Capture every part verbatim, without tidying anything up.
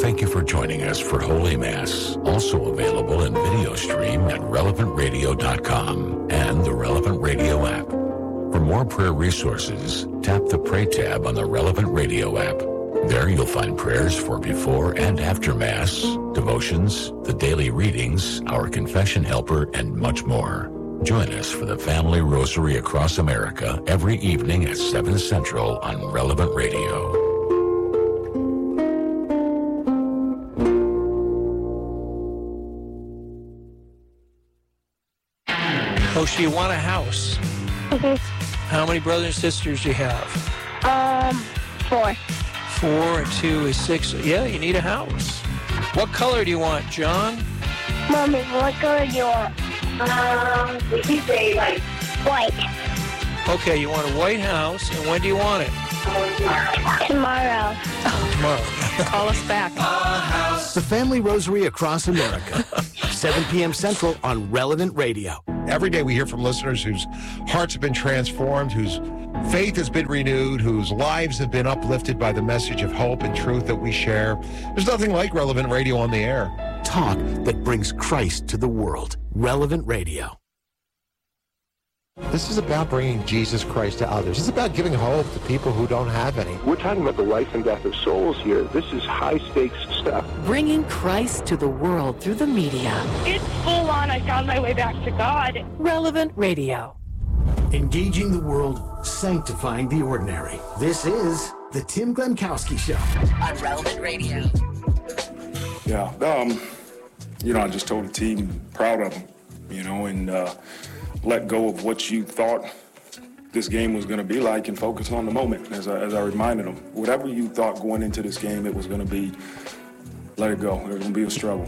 Thank you for joining us for Holy Mass, also available in video stream at relevant radio dot com and the Relevant Radio app. For more prayer resources, tap the Pray tab on the Relevant Radio app. There you'll find prayers for before and after Mass, devotions, the daily readings, our confession helper, and much more. Join us for the Family Rosary Across America every evening at seven Central on Relevant Radio. Oh, so you want a house? Mm-hmm. How many brothers and sisters do you have? Um, four. Four and two is six. Yeah, you need a house. What color do you want, John? Mommy, what color do you want? Um, we can say, like, white. Okay, you want a white house, and when do you want it? Tomorrow. Tomorrow. Call us back. The Family Rosary Across America, seven p.m. Central on Relevant Radio. Every day we hear from listeners whose hearts have been transformed, whose faith has been renewed, whose lives have been uplifted by the message of hope and truth that we share. There's nothing like Relevant Radio on the air. Talk that brings Christ to the world. Relevant Radio. This is about bringing Jesus Christ to others. It's about giving hope to people who don't have any. We're talking about the life and death of souls here. This is high-stakes stuff. Bringing Christ to the world through the media. It's full on. I found my way back to God. Relevant Radio. Engaging the world, sanctifying the ordinary. This is the Tim Glenkowski Show On Relevant Radio. Yeah, um, you know, I just told the team, proud of them, you know, and uh, let go of what you thought this game was going to be like and focus on the moment, as I, as I reminded them. Whatever you thought going into this game it was going to be, let it go. It was going to be a struggle.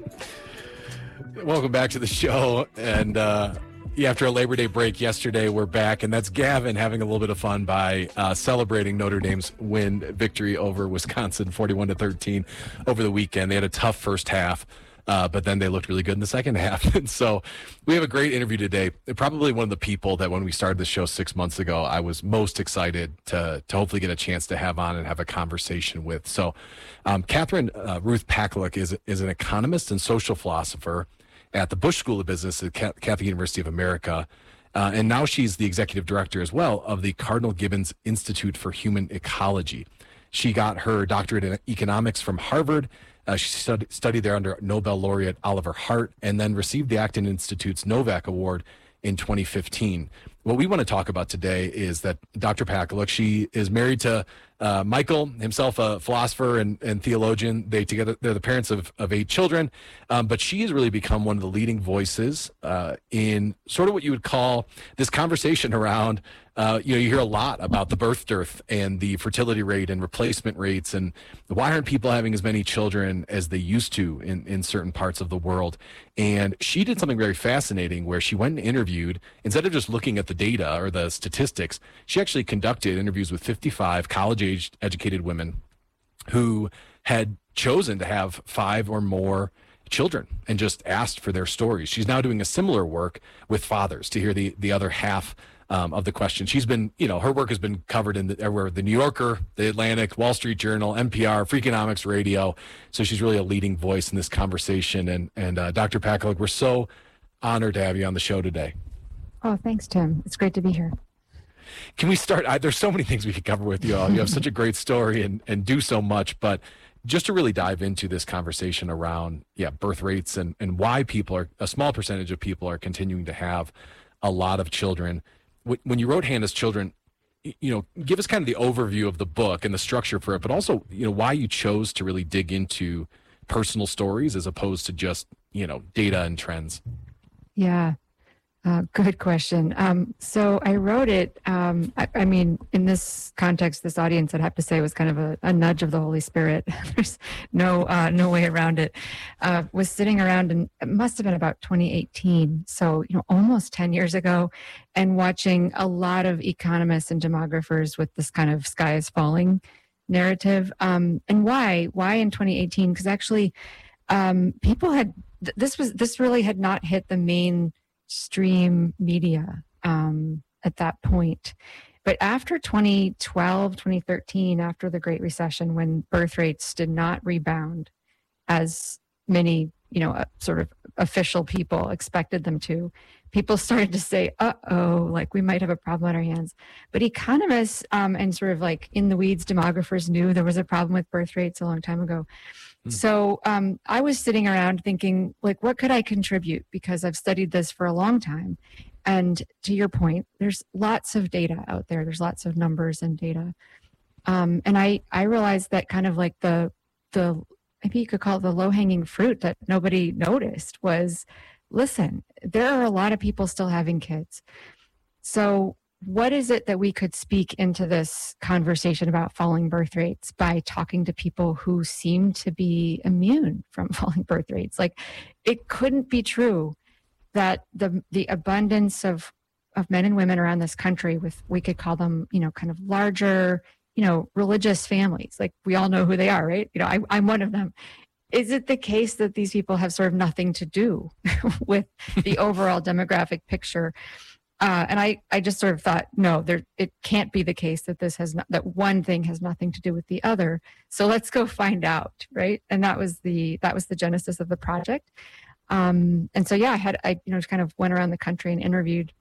Welcome back to the show. And uh, yeah, after a Labor Day break yesterday, we're back. And that's Gavin having a little bit of fun by uh, celebrating Notre Dame's win victory over Wisconsin, forty-one to thirteen over the weekend. They had a tough first half. Uh, but then they looked really good in the second half. And so we have a great interview today. Probably one of the people that when we started the show six months ago, I was most excited to to hopefully get a chance to have on and have a conversation with. So um, Catherine uh, Ruth Pacluck is, is an economist and social philosopher at the Bush School of Business at Catholic University of America. Uh, and now she's the executive director as well of the Cardinal Gibbons Institute for Human Ecology. She got her doctorate in economics from Harvard. Uh, she stud- studied there under Nobel laureate Oliver Hart and then received the Acton Institute's Novak Award in twenty fifteen. What we want to talk about today is that Doctor Pacluck, she is married to uh, Michael, himself a philosopher and, and theologian. They together, they're the parents of, of eight children, um, but she has really become one of the leading voices uh, in sort of what you would call this conversation around, uh, you know, you hear a lot about the birth dearth and the fertility rate and replacement rates and why aren't people having as many children as they used to in, in certain parts of the world. And she did something very fascinating where she went and interviewed, instead of just looking at the data or the statistics, she actually conducted interviews with fifty-five college-aged educated women who had chosen to have five or more children and just asked for their stories. She's now doing a similar work with fathers to hear the, the other half um, of the question. She's been, you know, her work has been covered in the, everywhere, the New Yorker, the Atlantic, Wall Street Journal, N P R, Freakonomics Radio. So she's really a leading voice in this conversation. And, and uh, Doctor Pacluck, we're so honored to have you on the show today. Oh, thanks, Tim. It's great to be here. Can we start? I, there's so many things we could cover with you all. You have such a great story and, and do so much, but just to really dive into this conversation around, yeah, birth rates and, and why people are, a small percentage of people are continuing to have a lot of children. When you wrote Hannah's Children, you know, give us kind of the overview of the book and the structure for it, but also, you know, why you chose to really dig into personal stories as opposed to just, you know, data and trends. Yeah. Uh, good question. Um, so I wrote it, um, I, I mean, in this context, this audience, I'd have to say was kind of a, a nudge of the Holy Spirit. There's no uh, no way around it. Uh, was sitting around, and it must have been about twenty eighteen, so, you know, almost ten years ago, and watching a lot of economists and demographers with this kind of sky is falling narrative. Um, and why? Why in twenty eighteen? Because actually, um, people had, th- this was, this really had not hit the main stream media um, at that point. But after twenty twelve, twenty thirteen, after the Great Recession, when birth rates did not rebound as many, you know, uh, sort of official people expected them to, people started to say, uh-oh, like we might have a problem on our hands. But economists um, and sort of like in the weeds demographers knew there was a problem with birth rates a long time ago. Mm. So um, I was sitting around thinking, like, what could I contribute? Because I've studied this for a long time. And to your point, there's lots of data out there. There's lots of numbers and data. Um, and I, I realized that kind of like the, the, maybe you could call it the low-hanging fruit that nobody noticed was, listen, there are a lot of people still having kids. So what is it that we could speak into this conversation about falling birth rates by talking to people who seem to be immune from falling birth rates? Like, it couldn't be true that the the abundance of, of men and women around this country with, we could call them, you know, kind of larger, you know, religious families, like we all know who they are, right? You know, I, I'm one of them. Is it the case that these people have sort of nothing to do with the overall demographic picture? Uh, and I, I just sort of thought, no, there, it can't be the case that this has not, that one thing has nothing to do with the other. So let's go find out, right? And that was the that was the genesis of the project. Um, and so, yeah, I had, I, you know, just kind of went around the country and interviewed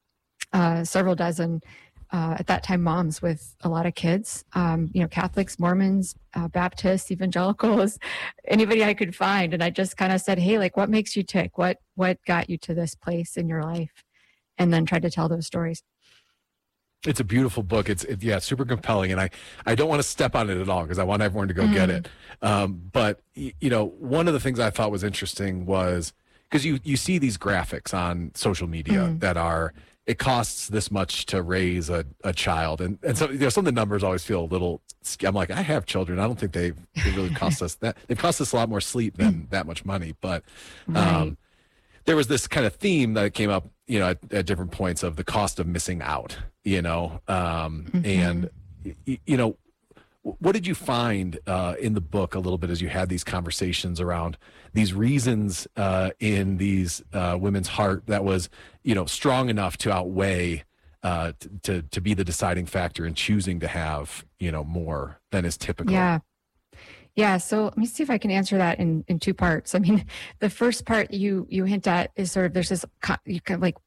uh, several dozen, uh, at that time, moms with a lot of kids, um, you know, Catholics, Mormons, uh, Baptists, evangelicals, anybody I could find. And I just kind of said, hey, like, what makes you tick? What, what got you to this place in your life? And then tried to tell those stories. It's a beautiful book. It's it, yeah, super compelling, and I, I don't want to step on it at all because I want everyone to go mm. get it. Um, but y- you know, one of the things I thought was interesting was because you you see these graphics on social media mm. that are, it costs this much to raise a, a child, and and so you know, some of the numbers always feel a little. I'm like, I have children. I don't think they they really cost us that. They've cost us a lot more sleep than that much money, but. Um, right. There was this kind of theme that came up, you know, at, at different points of the cost of missing out, you know, um, mm-hmm. and, y- you know, what did you find uh, in the book a little bit as you had these conversations around these reasons uh, in these uh, women's heart that was, you know, strong enough to outweigh, uh, t- to, to be the deciding factor in choosing to have, you know, more than is typical? Yeah. Yeah, so let me see if I can answer that in, in two parts. I mean, the first part you you hint at is sort of there's this you kind of like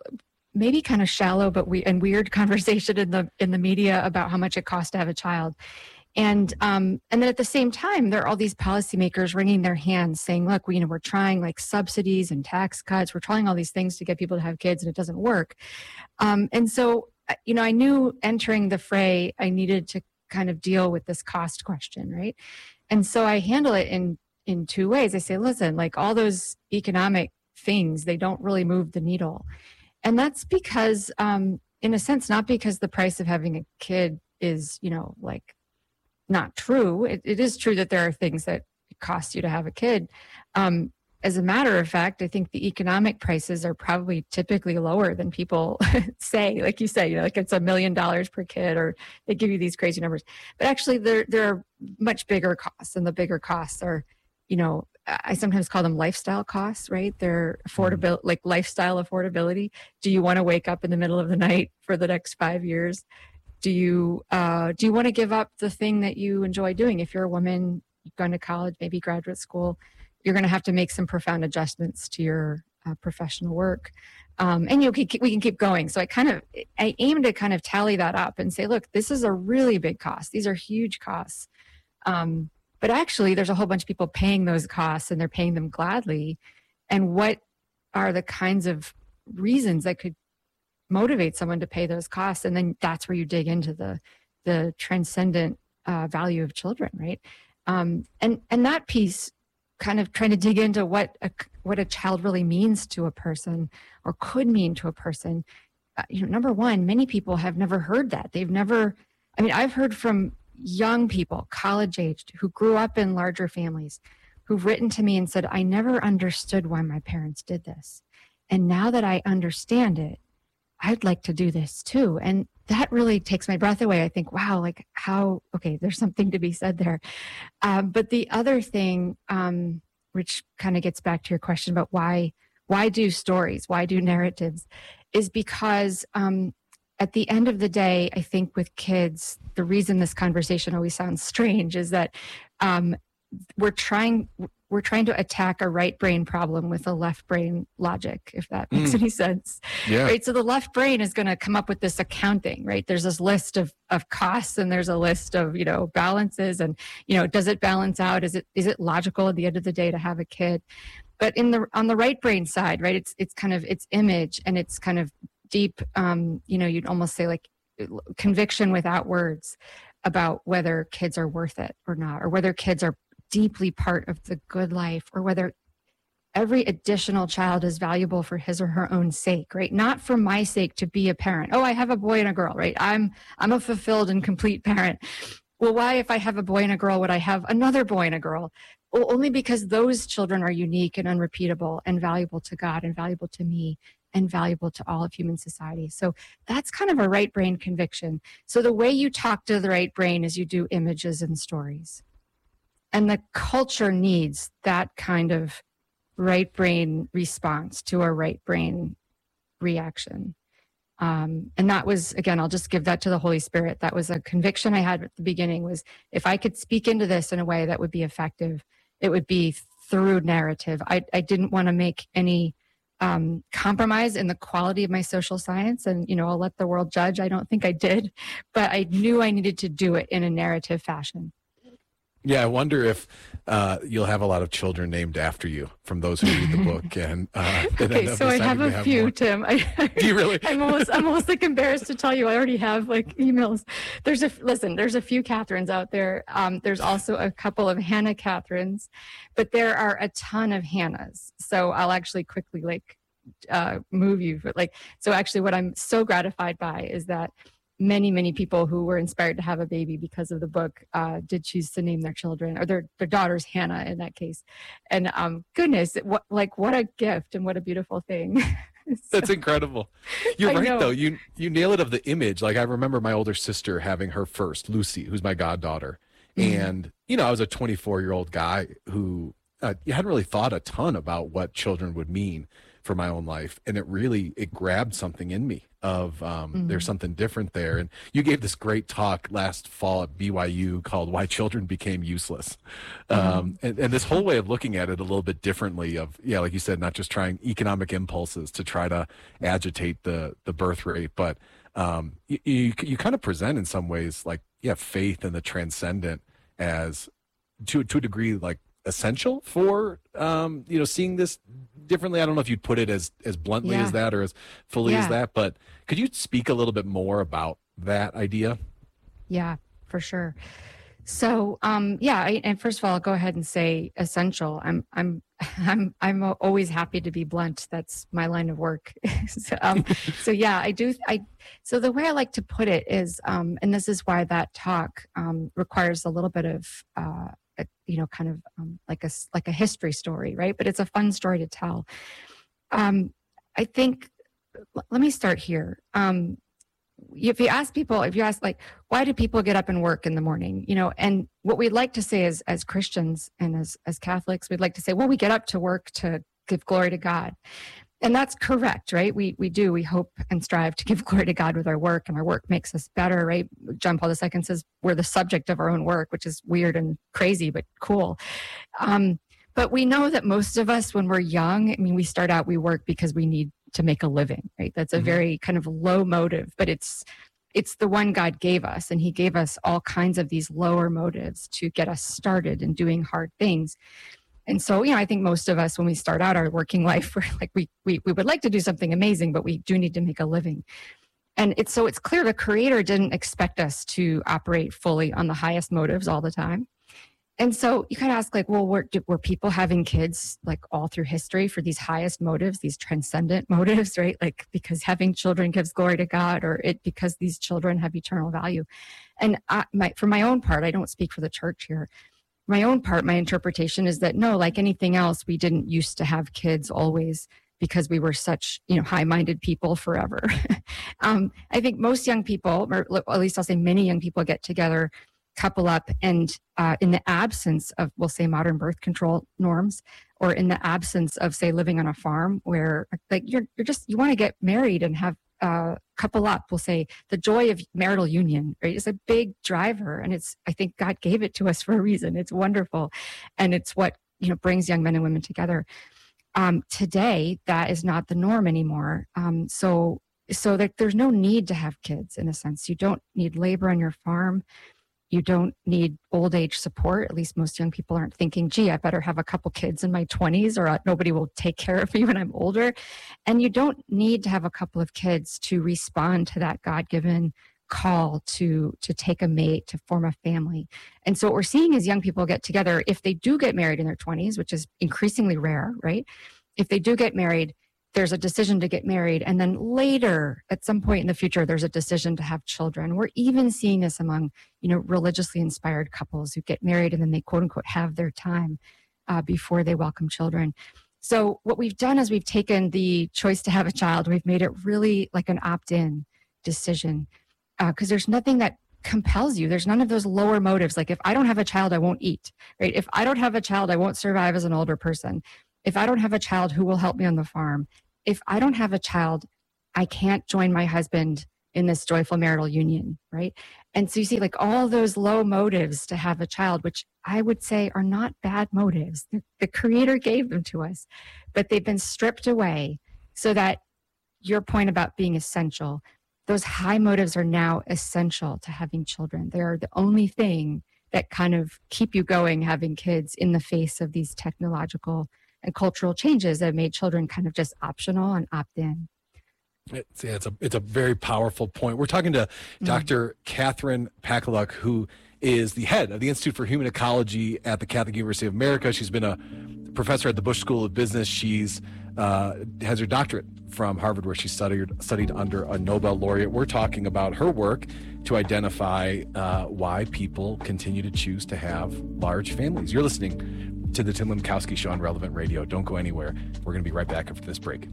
maybe kind of shallow but we and weird conversation in the in the media about how much it costs to have a child, and um and then at the same time there are all these policymakers wringing their hands saying, look, we you know we're trying like subsidies and tax cuts, we're trying all these things to get people to have kids and it doesn't work, um and so you know I knew entering the fray I needed to kind of deal with this cost question, right? And so I handle it in, in two ways. I say, listen, like all those economic things, they don't really move the needle. And that's because, um, in a sense, not because the price of having a kid is, you know, like not true. It, it is true that there are things that cost you to have a kid. Um, as a matter of fact, I think the economic prices are probably typically lower than people say. Like you say, you know, like it's a million dollars per kid, or they give you these crazy numbers. But actually, there there are much bigger costs, and the bigger costs are, you know, I sometimes call them lifestyle costs, right? They're affordable, like lifestyle affordability. Do you want to wake up in the middle of the night for the next five years? Do you uh, do you want to give up the thing that you enjoy doing? If you're a woman, you've gone to college, maybe graduate school, you're going to have to make some profound adjustments to your uh, professional work. Um, and you know, we can keep going. So I kind of, I aim to kind of tally that up and say, look, this is a really big cost. These are huge costs. Um, but actually there's a whole bunch of people paying those costs and they're paying them gladly. And what are the kinds of reasons that could motivate someone to pay those costs? And then that's where you dig into the, the transcendent uh, value of children, right? Um, and, and that piece, kind of trying to dig into what a, what a child really means to a person or could mean to a person. Uh, you know, number one, many people have never heard that. They've never, I mean, I've heard from young people, college aged, who grew up in larger families, who've written to me and said, I never understood why my parents did this. And now that I understand it, I'd like to do this too. And that really takes my breath away. I think, wow, like how, okay, there's something to be said there. Um, but the other thing, um, which kind of gets back to your question about why, why do stories, why do narratives, is because um, at the end of the day, I think with kids, the reason this conversation always sounds strange is that um, we're trying we're trying to attack a right brain problem with a left brain logic, if that makes mm. any sense. Yeah. Right. So the left brain is going to come up with this accounting, right? There's this list of of costs and there's a list of, you know, balances and, you know, does it balance out? Is it is it logical at the end of the day to have a kid? But in the on the right brain side, right, it's it's kind of it's image and it's kind of deep, um, you know, you'd almost say like conviction without words about whether kids are worth it or not, or whether kids are deeply part of the good life, or whether every additional child is valuable for his or her own sake, right? Not for my sake to be a parent. Oh, I have a boy and a girl, right? I'm I'm a fulfilled and complete parent. Well, why, if I have a boy and a girl, would I have another boy and a girl? Well, only because those children are unique and unrepeatable and valuable to God and valuable to me and valuable to all of human society. So that's kind of a right brain conviction. So the way you talk to the right brain is you do images and stories. And the culture needs that kind of right brain response to a right brain reaction. Um, and that was, again, I'll just give that to the Holy Spirit. That was a conviction I had at the beginning, was if I could speak into this in a way that would be effective, it would be through narrative. I, I didn't want to make any um, compromise in the quality of my social science. And, you know, I'll let the world judge. I don't think I did, but I knew I needed to do it in a narrative fashion. Yeah, I wonder if uh, you'll have a lot of children named after you from those who read the book. And uh, okay, so I have a have few, more. Tim. I, Do you really? I'm almost, I'm almost like embarrassed to tell you. I already have like emails. There's a listen. There's a few Catherines out there. Um, there's also a couple of Hannah Catherines, but there are a ton of Hannahs. So I'll actually quickly like uh, move you. But like, so actually, what I'm so gratified by is that many, many people who were inspired to have a baby because of the book uh, did choose to name their children, or their, their daughters Hannah in that case. And um, goodness, what, like what a gift and what a beautiful thing. so, That's incredible. You're I right, know. though. You you nail it of the image. Like I remember my older sister having her first, Lucy, who's my goddaughter. Mm-hmm. And, you know, I was a twenty-four-year-old guy who uh, hadn't really thought a ton about what children would mean for my own life. And it really, it grabbed something in me of um, mm-hmm. there's something different there. And you gave this great talk last fall at B Y U called Why Children Became Useless. Mm-hmm. Um, and, and this whole way of looking at it a little bit differently of, yeah, like you said, not just trying economic impulses to try to agitate the, the birth rate, but um, you, you, you kind of present in some ways like, yeah, faith and the transcendent as to, to a degree, like essential for, um, you know, seeing this differently. I don't know if you'd put it as, as bluntly yeah. as that or as fully yeah. as that, but could you speak a little bit more about that idea? Yeah, for sure. So, um, yeah, I, and first of all, I'll go ahead and say essential. I'm, I'm, I'm, I'm always happy to be blunt. That's my line of work. so, um, so yeah, I do. I, so the way I like to put it is, um, and this is why that talk, um, requires a little bit of, uh, a, you know, kind of, um, like a, like a history story, right? But it's a fun story to tell. Um, I think, let me start here. Um, if you ask people, if you ask like, why do people get up and work in the morning? You know, and what we'd like to say as, as Christians and as, as Catholics, we'd like to say, well, we get up to work to give glory to God. And that's correct, right? We we do. We hope and strive to give glory to God with our work, and our work makes us better, right? John Paul the Second says we're the subject of our own work, which is weird and crazy, but cool. Um, but we know that most of us, when we're young, I mean, we start out, we work because we need to make a living, right? That's a mm-hmm. very kind of low motive, but it's it's the one God gave us, and he gave us all kinds of these lower motives to get us started in doing hard things. And so, you know, I think most of us, when we start out our working life, we're like, we, we, we would like to do something amazing, but we do need to make a living. And it's, so it's clear the Creator didn't expect us to operate fully on the highest motives all the time. And so you kind of ask like, well, were, were people having kids like all through history for these highest motives, these transcendent motives, right? Like because having children gives glory to God, or it because these children have eternal value. And I, my, for my own part, I don't speak for the church here. My own part, my interpretation is that no, like anything else, we didn't used to have kids always because we were such, you know, high-minded people forever. um, I think most young people, or at least I'll say many young people, get together, couple up, and uh, in the absence of, we'll say, modern birth control norms, or in the absence of, say, living on a farm where like you're you're just, you want to get married and have uh, couple up will say the joy of marital union, right, is a big driver. And it's, I think God gave it to us for a reason. It's wonderful. And it's what, you know, brings young men and women together. Um, today, that is not the norm anymore. Um, so, so that there's no need to have kids in a sense. You don't need labor on your farm. You don't need old age support. At least most young people aren't thinking, gee, I better have a couple kids in my twenties or nobody will take care of me when I'm older. And you don't need to have a couple of kids to respond to that God-given call to, to take a mate, to form a family. And so what we're seeing is young people get together. If they do get married in their twenties, which is increasingly rare, right? If they do get married, there's a decision to get married. And then later, at some point in the future, there's a decision to have children. We're even seeing this among, you know, religiously inspired couples who get married and then they quote unquote have their time uh, before they welcome children. So what we've done is we've taken the choice to have a child. We've made it really like an opt-in decision because uh, there's nothing that compels you. There's none of those lower motives. Like if I don't have a child, I won't eat, right? If I don't have a child, I won't survive as an older person. If I don't have a child, who will help me on the farm? If I don't have a child, I can't join my husband in this joyful marital union, right? And so you see like all those low motives to have a child, which I would say are not bad motives. The, the Creator gave them to us, but they've been stripped away so that your point about being essential, those high motives are now essential to having children. They're the only thing that kind of keep you going having kids in the face of these technological and cultural changes that made children kind of just optional and opt-in. It's, yeah, it's a it's a very powerful point. We're talking to mm-hmm. Doctor Catherine Pakaluk, who is the head of the Institute for Human Ecology at the Catholic University of America. She's been a professor at the Bush School of Business. She's uh, has her doctorate from Harvard, where she studied studied under a Nobel laureate. We're talking about her work to identify uh, why people continue to choose to have large families. You're listening to the Tim Lemkowski Show on Relevant Radio. Don't go anywhere. We're going to be right back after this break.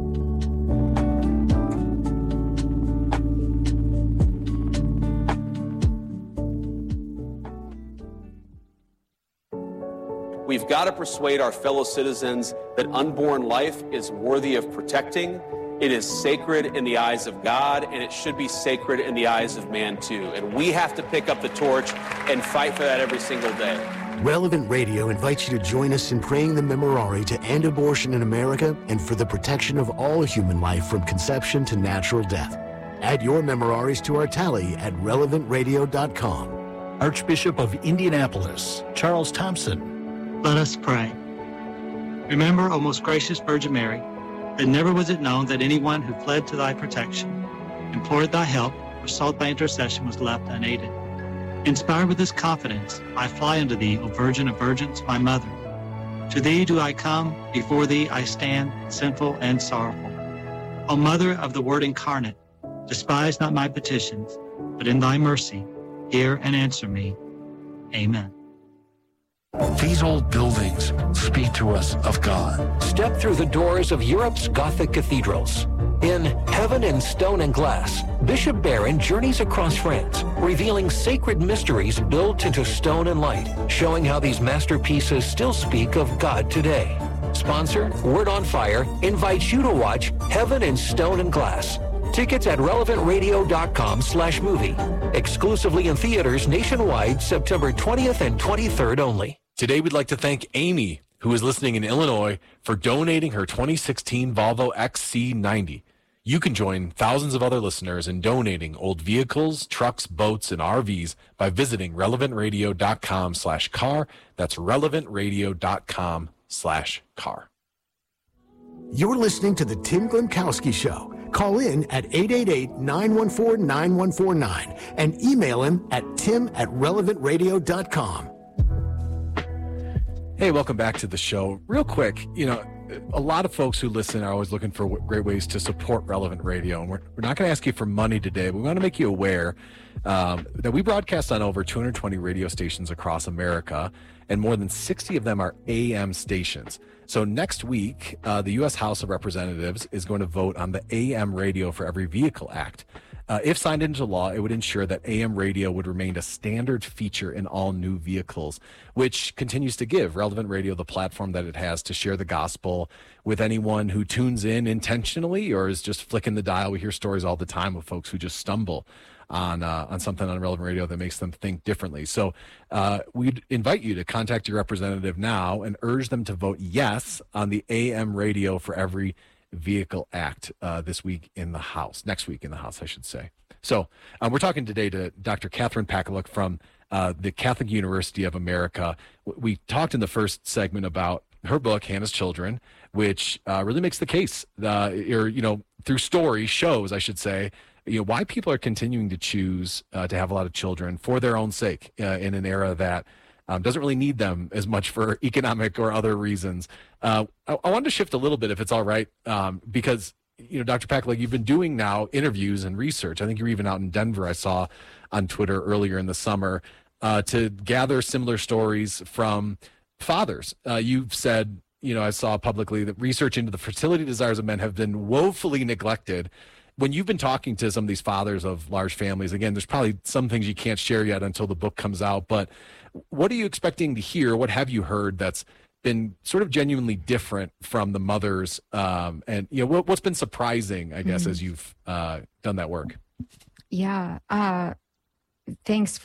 We've got to persuade our fellow citizens that unborn life is worthy of protecting. It is sacred in the eyes of God, and it should be sacred in the eyes of man too. And we have to pick up the torch and fight for that every single day. Relevant Radio invites you to join us in praying the Memorare to end abortion in America and for the protection of all human life from conception to natural death. Add your Memoraries to our tally at relevant radio dot com. Archbishop of Indianapolis, Charles Thompson. Let us pray. Remember, O most gracious Virgin Mary, that never was it known that anyone who fled to thy protection, implored thy help, or sought thy intercession was left unaided. Inspired with this confidence, I fly unto thee, O Virgin of Virgins, my mother. To thee do I come, before thee I stand, sinful and sorrowful. O Mother of the Word incarnate, despise not my petitions, but in thy mercy, hear and answer me. Amen. These old buildings speak to us of God. Step through the doors of Europe's Gothic cathedrals. In Heaven in Stone and Glass, Bishop Barron journeys across France, revealing sacred mysteries built into stone and light, showing how these masterpieces still speak of God today. Sponsor, Word on Fire, invites you to watch Heaven in Stone and Glass. Tickets at relevant radio dot com slash movie. Exclusively in theaters nationwide, September twentieth and twenty-third only. Today, we'd like to thank Amy, who is listening in Illinois, for donating her twenty sixteen Volvo X C ninety. You can join thousands of other listeners in donating old vehicles, trucks, boats, and R Vs by visiting relevant radio dot com slash car. That's relevant radio dot com slash car. You're listening to the Tim Glemkowski Show. Call in at eight eight eight, nine one four, nine one four nine and email him at tim at relevant radio dot com. Hey, welcome back to the show. Real quick, you know, a lot of folks who listen are always looking for great ways to support Relevant Radio. And we're, we're not going to ask you for money today. We want to make you aware um, that we broadcast on over two hundred twenty radio stations across America, and more than sixty of them are A M stations. So next week, uh, the U S House of Representatives is going to vote on the A M Radio for Every Vehicle Act. Uh, if signed into law, it would ensure that A M radio would remain a standard feature in all new vehicles, which continues to give Relevant Radio the platform that it has to share the gospel with anyone who tunes in intentionally or is just flicking the dial. We hear stories all the time of folks who just stumble on uh, on something on Relevant Radio that makes them think differently. So uh, we'd invite you to contact your representative now and urge them to vote yes on the A M Radio for Every Vehicle Act uh, this week in the House, next week in the House, I should say. So uh, we're talking today to Doctor Catherine Pakaluk from uh, the Catholic University of America. We talked in the first segment about her book, Hannah's Children, which uh, really makes the case, uh, or, you know, through story shows, I should say, you know, why people are continuing to choose uh, to have a lot of children for their own sake uh, in an era that Um, doesn't really need them as much for economic or other reasons. Uh, I, I wanted to shift a little bit, if it's all right, um, because, you know, Doctor Pakaluk, you've been doing now interviews and research. I think you're even out in Denver, I saw on Twitter earlier in the summer, uh, to gather similar stories from fathers. Uh, you've said, you know, I saw publicly that research into the fertility desires of men have been woefully neglected. When you've been talking to some of these fathers of large families, again, there's probably some things you can't share yet until the book comes out, but what are you expecting to hear? What have you heard that's been sort of genuinely different from the mothers? Um, and, you know, what, what's been surprising, I guess, mm-hmm. as you've uh, done that work? Yeah. Uh, thanks